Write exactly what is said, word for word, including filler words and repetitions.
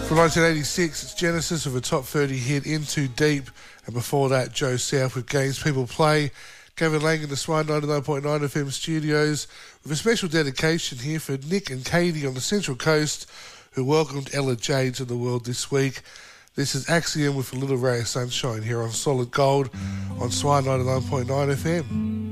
From nineteen eighty-six, it's Genesis with a top thirty hit, In Too Deep, and before that, Joe South with Games People Play. Gavin Lang in the Swine ninety-nine point nine F M studios with a special dedication here for Nick and Katie on the Central Coast who welcomed Ella J to the world this week. This is Axiom with a little ray of sunshine here on Solid Gold on Swine ninety-nine point nine F M.